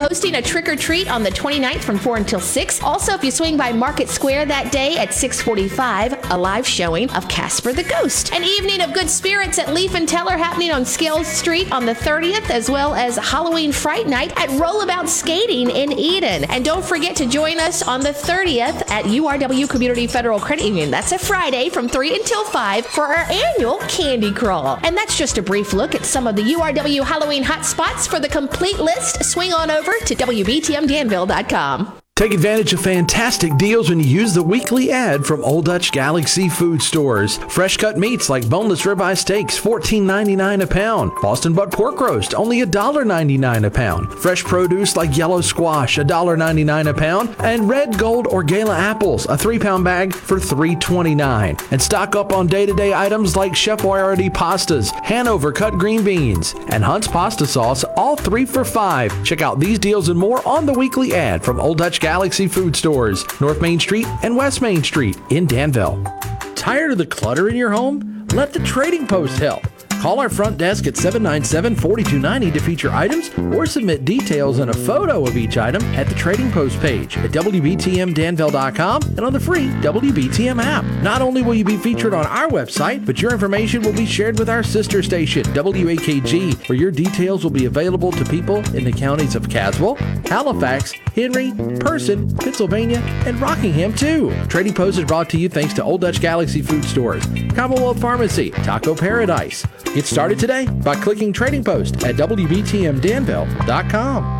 hosting a trick-or-treat on the 29th from 4 until 6. Also, if you swing by Market Square that day at 6:45, a live showing of Casper the Ghost. An evening of good spirits at Leaf and Teller happening on Scales Street on the 30th, as well as Halloween Fright Night at Rollabout Skating in Eden. And don't forget to join us on the 30th at URW Community Federal Credit Union. That's a Friday from 3 until 5 for our annual Candy Crawl. And that's just a brief look at some of the URW Halloween hot spots. For the complete list, swing on over to WBTMDanville.com. Take advantage of fantastic deals when you use the weekly ad from Old Dutch Galaxy Food Stores. Fresh cut meats like boneless ribeye steaks, $14.99 a pound. Boston butt pork roast, only $1.99 a pound. Fresh produce like yellow squash, $1.99 a pound. And red gold or gala apples, a 3-pound bag for $3.29. And stock up on day-to-day items like Chef Boyardee pastas, Hanover cut green beans, and Hunt's pasta sauce, all 3 for $5. Check out these deals and more on the weekly ad from Old Dutch Galaxy Food Stores, North Main Street and West Main Street in Danville. Tired of the clutter in your home? Let the Trading Post help. Call our front desk at 797-4290 to feature items or submit details and a photo of each item at the Trading Post page at WBTMDanville.com and on the free WBTM app. Not only will you be featured on our website, but your information will be shared with our sister station, WAKG, where your details will be available to people in the counties of Caswell, Halifax, Henry, Person, Pennsylvania, and Rockingham, too. Trading Post is brought to you thanks to Old Dutch Galaxy Food Stores, Commonwealth Pharmacy, Taco Paradise. Get started today by clicking Trading Post at WBTMDanville.com.